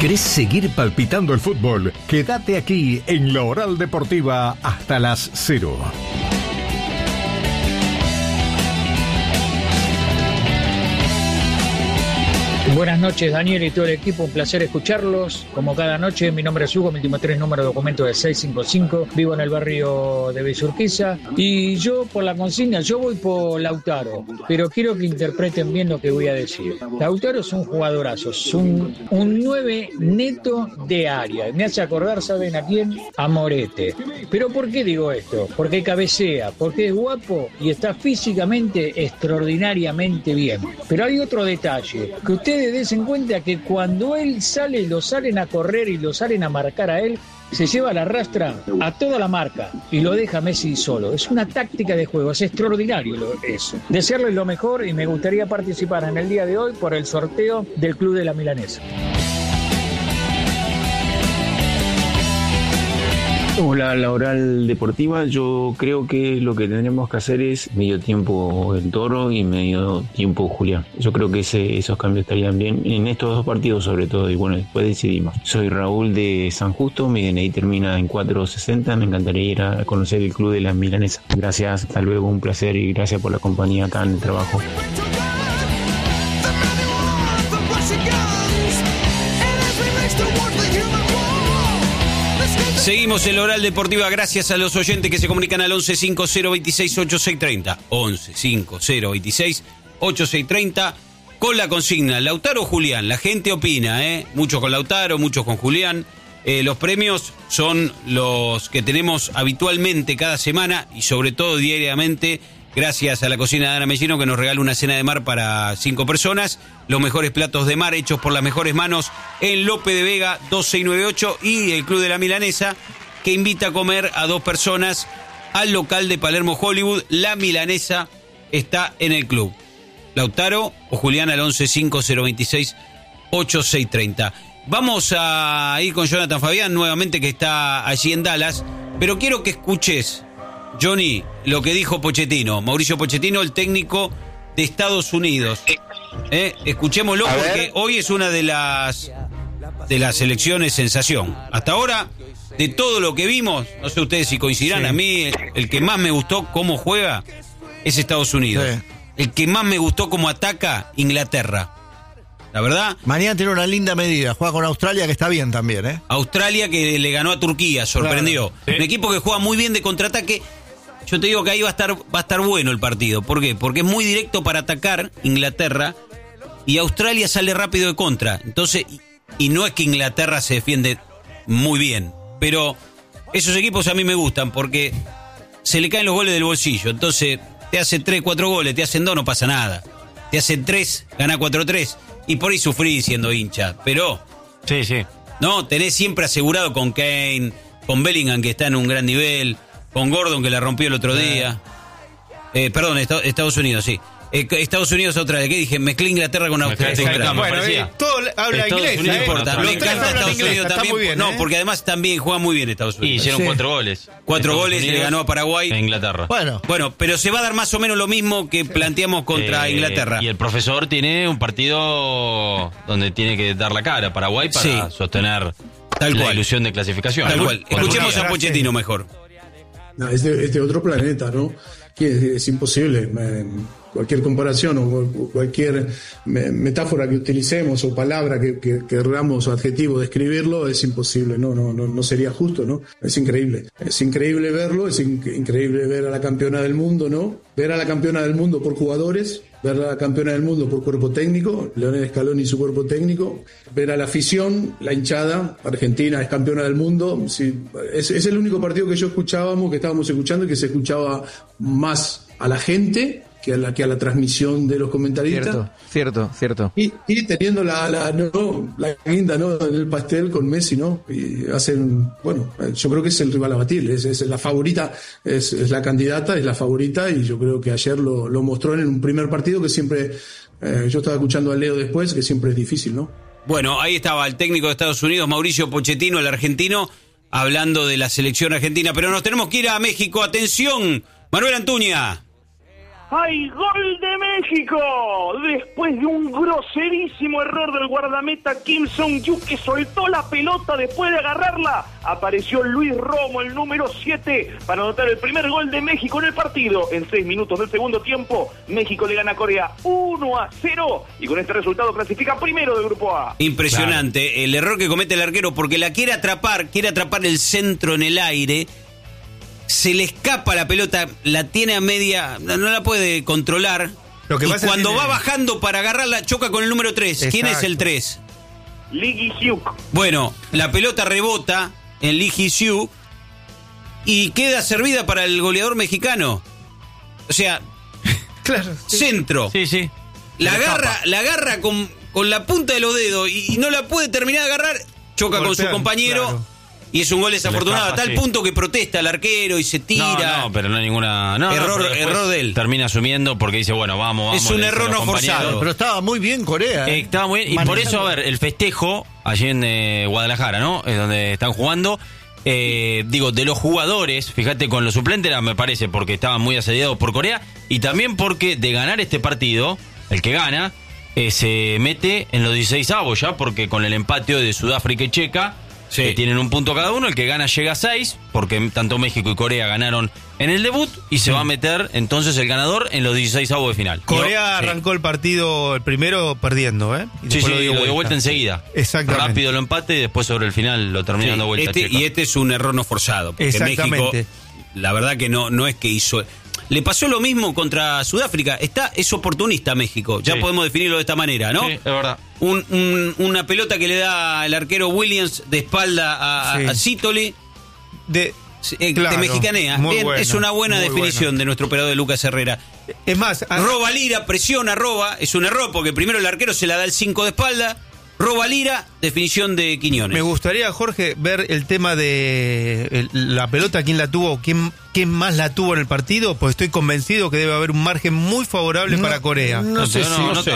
¿Querés seguir palpitando el fútbol? Quédate aquí en La Oral Deportiva hasta las 0. Buenas noches, Daniel y todo el equipo, un placer escucharlos. Como cada noche, mi nombre es Hugo, mi último 3 número de documento de 655. Vivo en el barrio de Besurquiza. Y yo, por la consigna, yo voy por Lautaro. Pero quiero que interpreten bien lo que voy a decir. Lautaro es un jugadorazo, es un 9 neto de área. Me hace acordar, ¿saben a quién? A Morete. ¿Pero por qué digo esto? Porque cabecea, porque es guapo y está físicamente extraordinariamente bien. Pero hay otro detalle, que ustedes den cuenta que cuando él sale y lo salen a correr y lo salen a marcar a él, se lleva la rastra a toda la marca y lo deja Messi solo. Es una táctica de juego, es extraordinario eso. Desearles lo mejor y me gustaría participar en el día de hoy por el sorteo del Club de la Milanesa. Hola, La Oral Deportiva. Yo creo que lo que tendremos que hacer es medio tiempo el Toro y medio tiempo Julián. Yo creo que esos cambios estarían bien en estos dos partidos sobre todo, y bueno, después decidimos. Soy Raúl de San Justo, mi DNI termina en 460, me encantaría ir a conocer el Club de la Milanesa. Gracias, hasta luego, un placer y gracias por la compañía acá en el trabajo. Seguimos en la Oral Deportiva gracias a los oyentes que se comunican al 1150268630. 1150268630 con la consigna Lautaro o Julián. La gente opina, muchos con Lautaro, muchos con Julián. Los premios son los que tenemos habitualmente cada semana y sobre todo diariamente, gracias a la cocina de Ana Mellino, que nos regala una cena de mar para 5 personas. Los mejores platos de mar hechos por las mejores manos en Lope de Vega 2698 y el Club de la Milanesa, que invita a comer a 2 personas al local de Palermo Hollywood. La Milanesa está en el club. Lautaro o Julián al 1150268630. Vamos a ir con Jonathan Fabián nuevamente, que está allí en Dallas, pero quiero que escuches, Johnny, lo que dijo Pochettino, Mauricio Pochettino, el técnico de Estados Unidos. Escuchémoslo porque hoy es una de las selecciones sensación. Hasta ahora, de todo lo que vimos, no sé ustedes si coincidirán, sí. A mí el que más me gustó cómo juega es Estados Unidos. Sí. El que más me gustó cómo ataca, Inglaterra. La verdad. Mañana tiene una linda medida, juega con Australia, que está bien también, Australia, que le ganó a Turquía, sorprendió. Claro. Sí. Un equipo que juega muy bien de contraataque. Yo te digo que ahí va a estar bueno el partido. ¿Por qué? Porque es muy directo para atacar Inglaterra y Australia sale rápido de contra. Entonces, y no es que Inglaterra se defiende muy bien, pero esos equipos a mí me gustan porque se le caen los goles del bolsillo. Entonces, te hacen 3, 4 goles, te hacen 2, no pasa nada. Te hacen 3, gana 4-3. Y por ahí sufrí siendo hincha. Pero, sí. No, tenés siempre asegurado con Kane, con Bellingham, que está en un gran nivel, con Gordon, que la rompió el otro día. Perdón, Estados Unidos, sí. Estados Unidos otra vez. ¿Qué dije? Mezclé Inglaterra con Australia. Bueno, todo habla inglés. No importa. Me encanta Estados Unidos también. Muy bien, no, porque además también juega muy bien Estados Unidos. Y hicieron 4 goles. 4 goles, le ganó a Paraguay. A Inglaterra. Bueno, pero se va a dar más o menos lo mismo que planteamos contra Inglaterra. Y el profesor tiene un partido donde tiene que dar la cara a Paraguay para sostener la ilusión de clasificación. Tal cual. Escuchemos a Pochettino mejor. No, es de otro planeta, ¿no? Que es imposible. Cualquier comparación o cualquier metáfora que utilicemos o palabra que queramos o adjetivo describirlo es imposible, no sería justo, ¿no? Es increíble verlo, es increíble ver a la campeona del mundo, ¿no? Ver a la campeona del mundo por jugadores, ver a la campeona del mundo por cuerpo técnico, Lionel Scaloni y su cuerpo técnico, ver a la afición, la hinchada, Argentina es campeona del mundo, sí, es el único partido que estábamos escuchando y que se escuchaba más a la gente que a la transmisión de los comentaristas. Cierto. Y teniendo la guinda, ¿no?, en el pastel con Messi, ¿no? Y hacen, yo creo que es el rival a batir, es la favorita, es la candidata, es la favorita, y yo creo que ayer lo mostró en un primer partido que siempre, yo estaba escuchando a Leo después, que siempre es difícil, ¿no? Bueno, ahí estaba el técnico de Estados Unidos, Mauricio Pochettino, el argentino, hablando de la selección argentina, pero nos tenemos que ir a México. ¡Atención! Manuel Antuña. ¡Hay gol de México! Después de un groserísimo error del guardameta Kim Sung-yu, que soltó la pelota después de agarrarla, apareció Luis Romo, el número 7, para anotar el primer gol de México en el partido. En 6 minutos del segundo tiempo, México le gana a Corea 1-0 y con este resultado clasifica primero del Grupo A. Impresionante, claro. El error que comete el arquero, porque la quiere atrapar el centro en el aire. Se le escapa la pelota, la tiene a media, no la puede controlar. Lo que y cuando va bajando para agarrarla, choca con el número 3. Exacto. ¿Quién es el 3? Lee Gi-hyuk. Bueno, la pelota rebota en Lee Gi-hyuk y queda servida para el goleador mexicano. O sea, claro, sí. Centro. Sí, sí. La agarra con la punta de los dedos y no la puede terminar de agarrar. Choca con su compañero. Claro. Y es un gol desafortunado, a tal punto que protesta el arquero y se tira. No, pero no hay ninguna... error de él. Termina asumiendo porque dice, bueno, vamos. Es un error no forzado. Pero estaba muy bien Corea. Estaba muy bien. Y por eso, a ver, el festejo, allí en Guadalajara, ¿no? Es donde están jugando. Digo, de los jugadores, fíjate, con los suplentes me parece, porque estaban muy asediados por Corea. Y también porque de ganar este partido, el que gana, se mete en los 16avos ya, porque con el empate de Sudáfrica y Checa... Sí. Que tienen un punto cada uno, el que gana llega a 6, porque tanto México y Corea ganaron en el debut, y se va a meter entonces el ganador en los 16avos de final. Corea arrancó el partido, el primero, perdiendo, ¿eh? Y lo dio vuelta enseguida. Exactamente. Rápido lo empate y después sobre el final lo termina dando vuelta. Y este es un error no forzado, porque México, la verdad que no es que hizo... Le pasó lo mismo contra Sudáfrica. Es oportunista México. Ya podemos definirlo de esta manera, ¿no? Sí, es verdad. Una pelota que le da el arquero Williams de espalda a Citoli. Te mexicanea. Bien, es una buena definición de nuestro operador de Lucas Herrera. Es más, roba Lira, presiona, roba. Es un error porque primero el arquero se la da el 5 de espalda. Roba Lira, definición de Quiñones. Me gustaría, Jorge, ver el tema de la pelota, quién la tuvo, quién más la tuvo en el partido, pues estoy convencido que debe haber un margen muy favorable para Corea. No sé.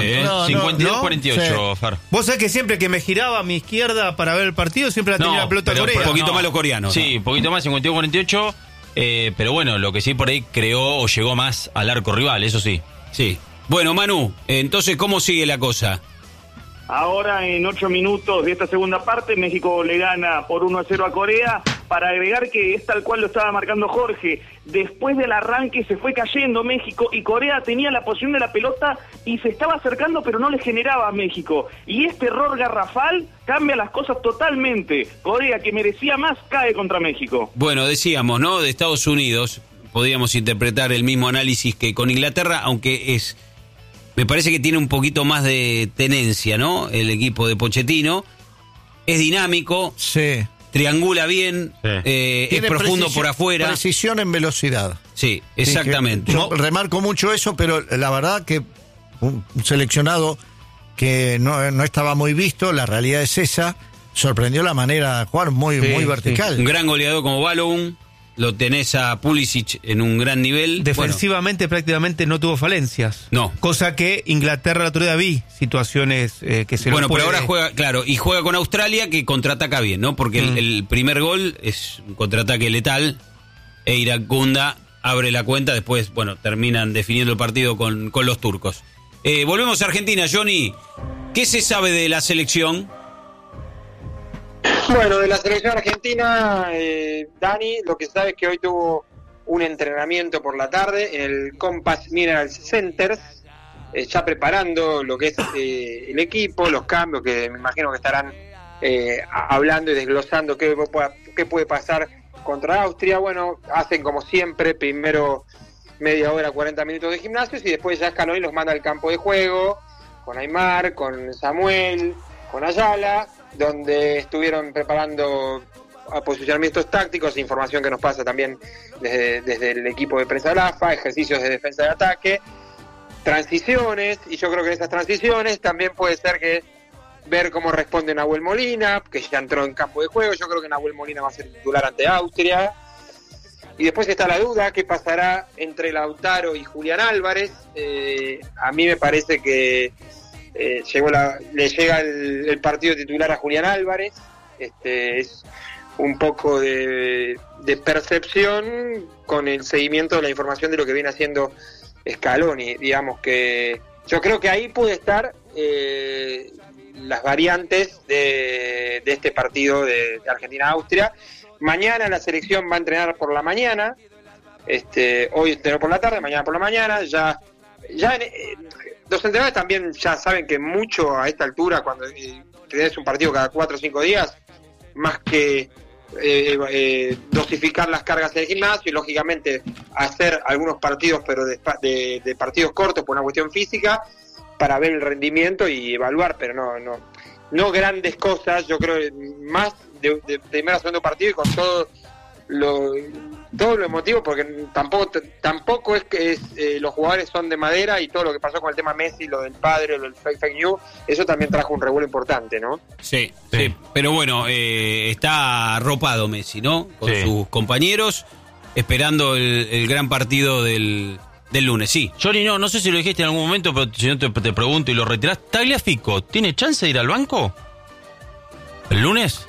52-48, Far. Vos sabés que siempre que me giraba a mi izquierda para ver el partido, siempre la tenía la pelota Corea. Un poquito más los coreanos. Sí, un poquito más, 52-48. Pero bueno, lo que sí por ahí creó o llegó más al arco rival, eso sí. Sí. Bueno, Manu, entonces, ¿cómo sigue la cosa? Ahora, en 8 minutos de esta segunda parte, México le gana por 1-0 a Corea. Para agregar que es tal cual lo estaba marcando Jorge, después del arranque se fue cayendo México y Corea tenía la posición de la pelota y se estaba acercando, pero no le generaba a México. Y este error garrafal cambia las cosas totalmente. Corea, que merecía más, cae contra México. Bueno, decíamos, ¿no? De Estados Unidos, podríamos interpretar el mismo análisis que con Inglaterra, aunque me parece que tiene un poquito más de tenencia, ¿no? El equipo de Pochettino es dinámico, triangula bien, es profundo por afuera. Precisión en velocidad. Sí, exactamente. Yo remarco mucho eso, pero la verdad que un seleccionado que no estaba muy visto, la realidad es esa, sorprendió la manera de jugar muy vertical. Un gran goleador como Balogun. Lo tenés a Pulisic en un gran nivel. Defensivamente prácticamente no tuvo falencias. No. Cosa que Inglaterra la otra día vi situaciones que se pero ahora juega, claro, y juega con Australia que contraataca bien, ¿no? Porque el primer gol es un contraataque letal. Iracunda abre la cuenta, después, terminan definiendo el partido con los turcos. Volvemos a Argentina, Johnny. ¿Qué se sabe de la selección? Bueno, de la selección argentina, Dani, lo que sabe es que hoy tuvo un entrenamiento por la tarde en el Compass Mineral Center, ya preparando lo que es el equipo, los cambios que me imagino que estarán hablando y desglosando qué puede pasar contra Austria. Bueno, hacen como siempre, primero media hora, 40 minutos de gimnasios y después ya Scaloni los manda al campo de juego, con Aymar, con Samuel, con Ayala, donde estuvieron preparando posicionamientos tácticos, información que nos pasa también desde el equipo de prensa de la AFA, ejercicios de defensa de ataque, transiciones, y yo creo que en esas transiciones también puede ser que ver cómo responde Nahuel Molina, que ya entró en campo de juego. Yo creo que Nahuel Molina va a ser titular ante Austria. Y después está la duda, ¿qué pasará entre Lautaro y Julián Álvarez? A mí me parece que le llega el partido titular a Julián Álvarez. Es un poco de percepción con el seguimiento de la información de lo que viene haciendo Scaloni, digamos que yo creo que ahí puede estar las variantes de este partido de Argentina-Austria. Mañana la selección va a entrenar por la mañana, hoy entrenó por la tarde, mañana por la mañana, los entrenadores también ya saben que mucho a esta altura, cuando tenés un partido cada 4 o 5 días, más que dosificar las cargas en el gimnasio y lógicamente hacer algunos partidos, pero de partidos cortos por una cuestión física, para ver el rendimiento y evaluar, pero no grandes cosas. Yo creo más de primer a segundo partido y con todo lo emotivo, porque tampoco es que los jugadores son de madera, y todo lo que pasó con el tema Messi, lo del padre, lo del fake news, eso también trajo un revuelo importante, ¿no? Sí. Pero bueno, está arropado Messi, ¿no? Con sus compañeros, esperando el gran partido del lunes, sí. Johnny, no sé si lo dijiste en algún momento, pero si no te pregunto y lo retirás. ¿Tagliafico tiene chance de ir al banco el lunes?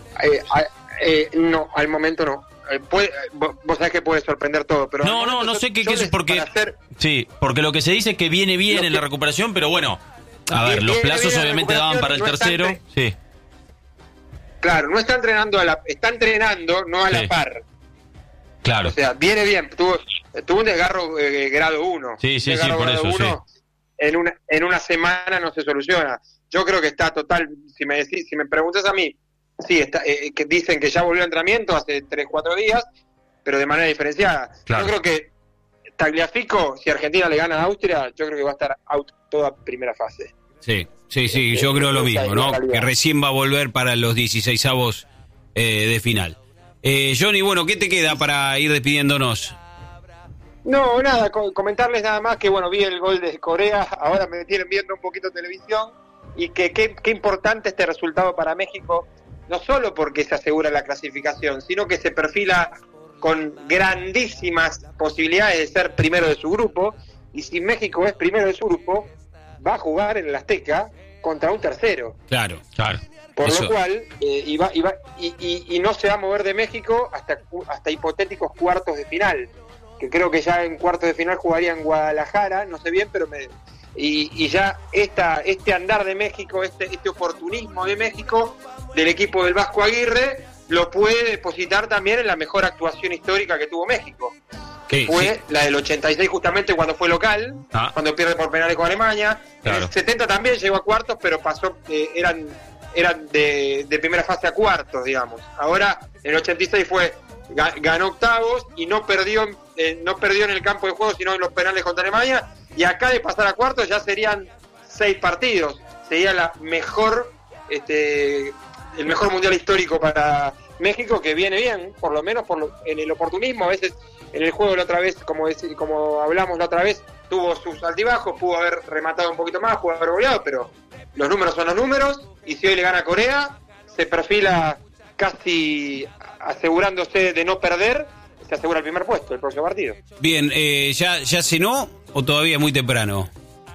No, al momento no. Vos sabés que puede sorprender todo, pero no sé qué es, porque sí, porque lo que se dice es que viene bien en la recuperación, pero bueno, a ver, los plazos obviamente daban para el tercero. Sí. Claro, no está entrenando está entrenando no a la par. Claro. O sea, viene bien, tuvo un desgarro grado 1. Sí, por eso, sí. En una semana no se soluciona. Yo creo que está total, si me preguntas a mí, sí, que dicen que ya volvió a entrenamiento hace 3-4 días, pero de manera diferenciada. Claro. Yo creo que Tagliafico, si Argentina le gana a Austria, yo creo que va a estar out toda primera fase. Sí, yo creo lo mismo, ¿no? Que recién va a volver para los 16avos de final. Johnny, bueno, ¿qué te queda para ir despidiéndonos? No, nada, comentarles nada más que, bueno, vi el gol de Corea, ahora me tienen viendo un poquito de televisión, y que qué importante este resultado para México, no solo porque se asegura la clasificación, sino que se perfila con grandísimas posibilidades de ser primero de su grupo, y si México es primero de su grupo, va a jugar en el Azteca contra un tercero. Claro. Por lo cual, y no se va a mover de México hasta hipotéticos cuartos de final, que creo que ya en cuartos de final jugaría en Guadalajara, no sé bien, pero y ya este andar de México, este oportunismo de México, del equipo del Vasco Aguirre, lo puede depositar también en la mejor actuación histórica que tuvo México, que fue la del 86, justamente cuando fue local, cuando pierde por penales con Alemania. Claro. En el 70 también llegó a cuartos, pero pasó, eran de primera fase a cuartos, digamos. Ahora, en el 86 ganó octavos y no perdió en el campo de juego, sino en los penales contra Alemania, y acá de pasar a cuartos ya serían 6 partidos. Sería el mejor mundial histórico para México, que viene bien, por lo menos en el oportunismo. A veces en el juego la otra vez, como hablamos la otra vez, tuvo sus altibajos, pudo haber rematado un poquito más, pudo haber goleado, pero los números son los números, y si hoy le gana a Corea, se perfila casi asegurándose de no perder, se asegura el primer puesto el próximo partido. Bien, ¿ya cenó o todavía muy temprano?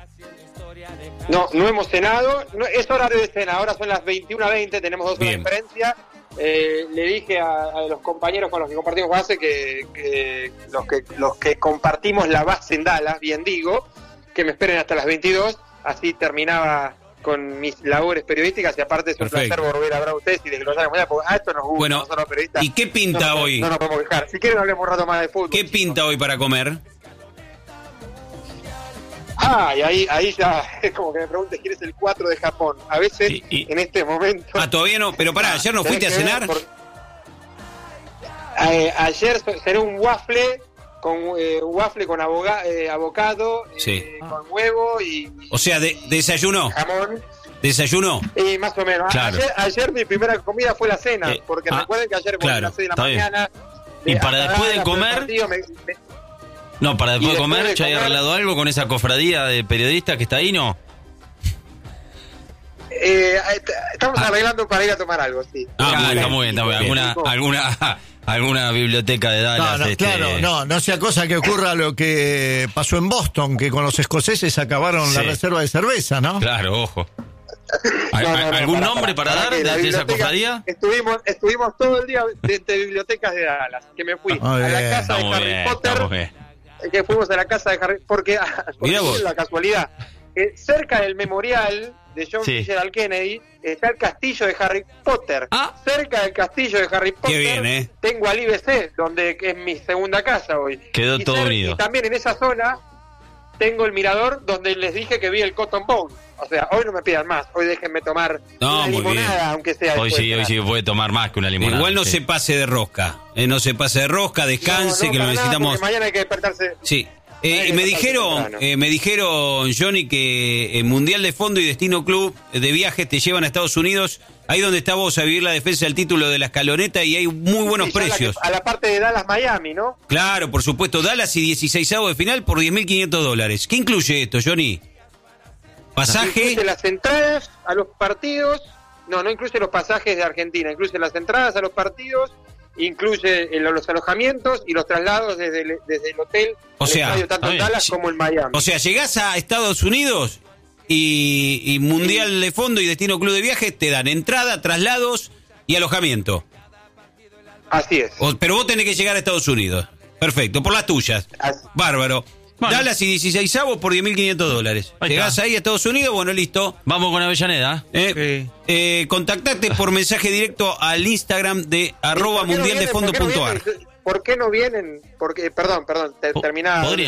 No hemos cenado, es horario de cena, ahora son las 21:20, tenemos 2 horas de diferencia. Le dije a los compañeros con los que compartimos base, que los que compartimos la base en Dallas, bien digo, que me esperen hasta las 22, así terminaba con mis labores periodísticas, y aparte es un placer volver a hablar a ustedes y desglosar, porque esto nos gusta, bueno, nosotros los periodistas. ¿Y qué pinta hoy? No nos podemos quejar. Si quieren hablemos un rato más de fútbol. ¿Qué pinta hoy para comer? Y ahí ya es como que me preguntes quién es el 4 de Japón. A veces, en este momento... todavía no, pero pará, ¿ayer no fuiste a cenar? Ayer cené un waffle con avocado, con huevo y... O sea, ¿desayunó? Jamón. ¿Desayunó? Más o menos. Claro. Ayer mi primera comida fue la cena, porque recuerden que ayer fue a las 6 de la mañana. ¿Y para después de comer? Para después de comer, ¿ya hay arreglado algo con esa cofradía de periodistas que está ahí, no? Estamos arreglando para ir a tomar algo, sí. Está muy bien. Alguna biblioteca de Dallas. No sea cosa que ocurra lo que pasó en Boston, que con los escoceses acabaron la reserva de cerveza, ¿no? Claro, ojo. ¿Algún nombre para dar de esa cofradía? Estuvimos todo el día de bibliotecas de Dallas, que me fui a la casa de Harry Potter. que fuimos a la casa de Harry, porque Mirá vos. la casualidad, que cerca del memorial de John Fitzgerald Kennedy está el castillo de Harry Potter. Cerca del castillo de Harry Potter. Qué bien, tengo al IBC, donde es mi segunda casa hoy. Quedó todo unido. Y también en esa zona tengo el mirador donde les dije que vi el Cotton Bowl. O sea, hoy no me pidan más, hoy déjenme tomar una limonada, aunque sea. Hoy sí puede tomar más que una limonada. Igual no se pase de rosca, no se pase de rosca, descanse, que lo necesitamos. Mañana hay que despertarse. Sí. Me dijeron, Johnny, que Mundial de Fondo y Destino Club de viajes te llevan a Estados Unidos, ahí donde está vos, a vivir la defensa del título de la escaloneta, y hay muy buenos precios. A la parte de Dallas, Miami, ¿no? Claro, por supuesto, Dallas y 16avos de final por $10.500. ¿Qué incluye esto, Johnny? ¿Pasaje? Incluye las entradas a los partidos, no incluye los pasajes de Argentina, incluye las entradas a los partidos, incluye los alojamientos y los traslados desde el hotel, estadio, tanto en Dallas como en Miami. O sea, llegás a Estados Unidos y Mundial de Fondo y Destino Club de Viajes te dan entrada, traslados y alojamiento. Así es. Pero vos tenés que llegar a Estados Unidos. Perfecto, por las tuyas. Bárbaro. Bueno. Dallas y 16avos por $10.500. Llegás ahí a Estados Unidos, bueno, listo. Vamos con Avellaneda. Contactate por mensaje directo al Instagram de @mundialdefondo.ar. ¿Por qué no vienen? Porque, perdón, terminaba.